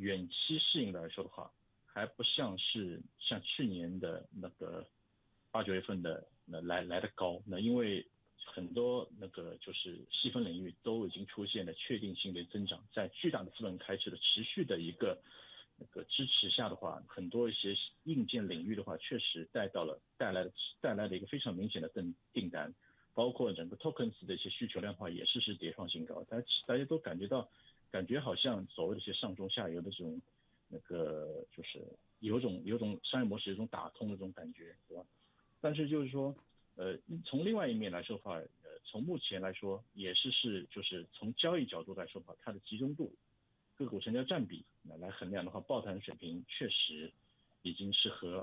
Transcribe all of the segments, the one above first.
远期适应来说的话，还不像去年的那个8、9月份的来的高。那因为很多那个就是细分领域都已经出现了确定性的增长，在巨大的资本开支的持续的一个那个支持下的话，很多一些硬件领域的话，确实带来了一个非常明显的订单，包括整个 tokens 的一些需求量的话，也是跌创新高。大家都感觉好像所谓的一些上中下游的这种那个就是有种商业模式有种打通的这种感觉，对吧？但是就是说，从另外一面来说的话，从目前来说也就是从交易角度来说的话，它的集中度、个股成交占比来衡量的话，抱团水平确实已经是和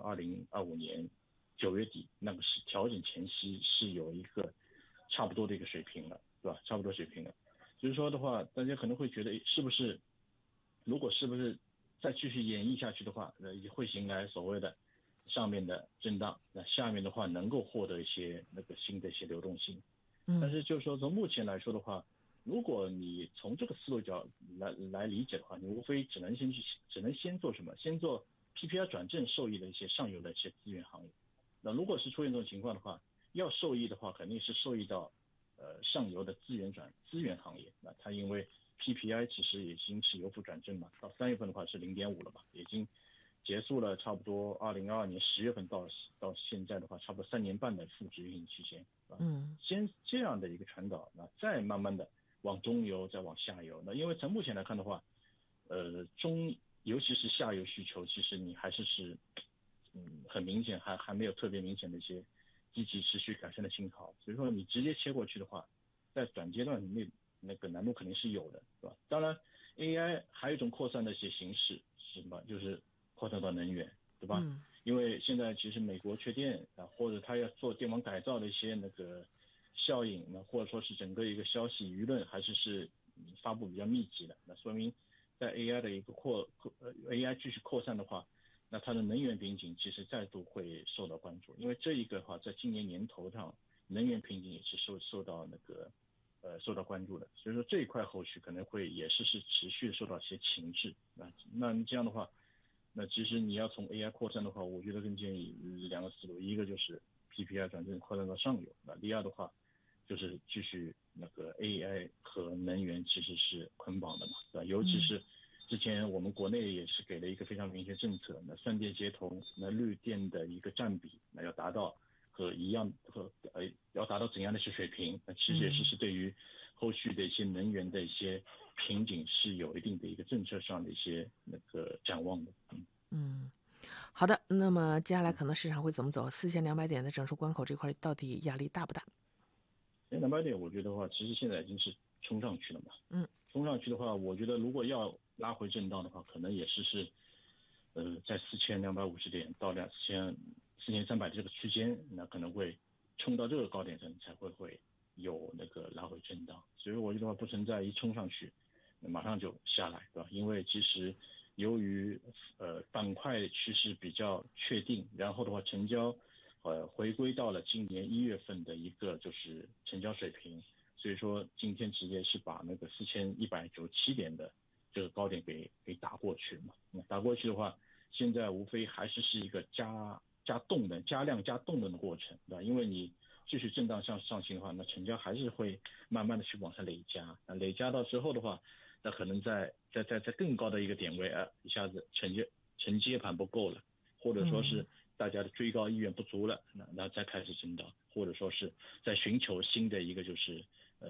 2025年9月底那个是调整前夕是有一个差不多的一个水平了，对吧？差不多水平了。就是说的话，大家可能会觉得如果是不是再继续演绎下去的话，也会迎来所谓的上面的震荡，那下面的话能够获得一些那个新的一些流动性。但是就是说从目前来说的话，如果你从这个思路角来理解的话，你无非只能先做什么？先做 PPI 转正受益的一些上游的一些资源行业。那如果是出现这种情况的话，要受益的话，肯定是受益到上游的资源行业。那它因为 PPI 其实已经是由负转正嘛，到3月份的话是0.5了嘛，已经结束了差不多2022年10月份到现在的话，差不多3年半的负值运行期间。先这样的一个传导，那再慢慢的往中游，再往下游。那因为从目前来看的话，尤其是下游需求，其实你还是很明显，还没有特别明显的一些积极持续改善的信号。所以说你直接切过去的话，在短阶段那个难度肯定是有的，是吧？当然 AI 还有一种扩散的一些形式是什么？就是扩散到能源，对吧？因为现在其实美国缺电啊，或者他要做电网改造的一些那个效应，那或者说是整个一个消息舆论还是发布比较密集的，那说明在 AI 的一个AI 继续扩散的话，那它的能源瓶颈其实再度会受到关注。因为这一个的话，在今年年头上，能源瓶颈也是受到受到关注的。所以说这一块后续可能会也是持续受到一些情势。那这样的话，那其实你要从 AI 扩散的话，我觉得更建议2个思路，一个就是 PPI 转正扩散到上游，那第二的话就是继续那个 AI 和能源其实是捆绑的嘛，对吧？尤其是之前我们国内也是给了一个非常明确政策，那3电接头，那绿电的一个占比，那要达到要达到怎样的一些水平，那其实也是对于后续的一些能源的一些瓶颈是有一定的一个政策上的一些那个展望的。 好的，那么接下来可能市场会怎么走？4200点的整数关口这块到底压力大不大 ？200点我觉得话，其实现在已经是冲上去了嘛。冲上去的话，我觉得如果要拉回震荡的话，可能也在4250点到4300这个区间，那可能会冲到这个高点上才会有那个拉回震荡。所以我觉得话不存在一冲上去马上就下来，对吧？因为其实由于板块趋势比较确定，然后的话成交回归到了今年1月份的一个就是成交水平，所以说今天直接是把那个4197点的这个高点给打过去了嘛。那打过去的话，现在无非还是一个加量加动能的过程，对吧？因为你继续震荡上行的话，那成交还是会慢慢的去往上累加，那累加到之后的话，那可能在更高的一个点位一下子承接盘不够了，或者说是大家的追高意愿不足了，那再开始震荡，或者说是在寻求新的一个就是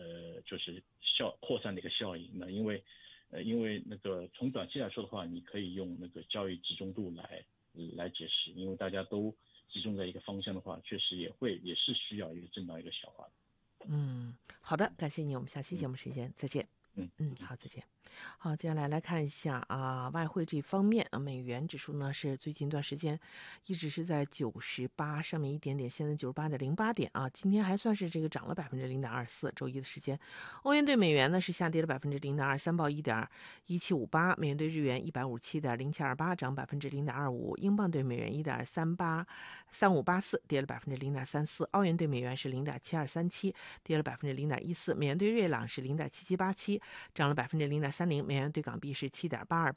扩散的一个效应。那因为那个从短期来说的话，你可以用那个交易集中度来解释，因为大家都集中在一个方向的话，确实也是需要一个震荡一个消化的。 好的，感谢你，我们下期节目时间再见。好，再见。好，接下来看一下外汇这方面美元指数呢是最近一段时间一直是在98上面一点点，现在98.08点今天还算是这个涨了0.24%。周一的时间，欧元对美元呢是下跌了0.23%，报1.1758，美元对日元157.0728，涨0.25%，英镑对美元1.3584，跌了0.34%，澳元对美元是0.7237，跌了0.14%，美元对瑞郎是0.7787，涨了0.30%，美元对港币是7.828。